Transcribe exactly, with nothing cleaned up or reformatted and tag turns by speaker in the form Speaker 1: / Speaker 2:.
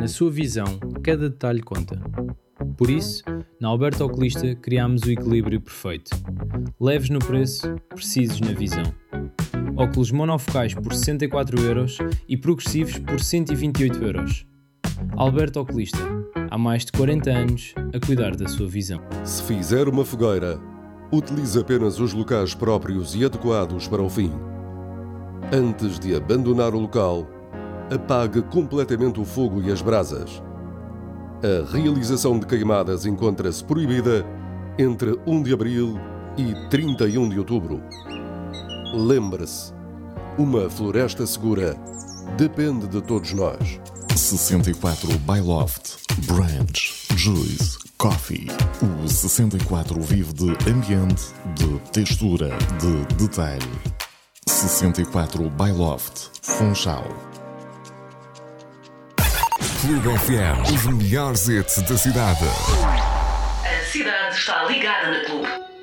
Speaker 1: Na sua visão, cada detalhe conta. Por isso, na Alberto Oculista criámos o equilíbrio perfeito. Leves no preço, precisos na visão. Óculos monofocais por sessenta e quatro euros e progressivos por cento e vinte e oito euros. Alberto Oculista, há mais de quarenta anos a cuidar da sua visão.
Speaker 2: Se fizer uma fogueira, utilize apenas os locais próprios e adequados para o fim. Antes de abandonar o local, apague completamente o fogo e as brasas. A realização de queimadas encontra-se proibida entre primeiro de abril e trinta e um de outubro. Lembre-se, uma floresta segura depende de todos nós.
Speaker 3: sessenta e quatro Byloft, Branch, Juice, Coffee. O sessenta e quatro vive de ambiente, de textura, de detalhe. sessenta e quatro Byloft, Funchal.
Speaker 4: Clube F M, os melhores hits da cidade.
Speaker 5: A cidade está ligada na Clube.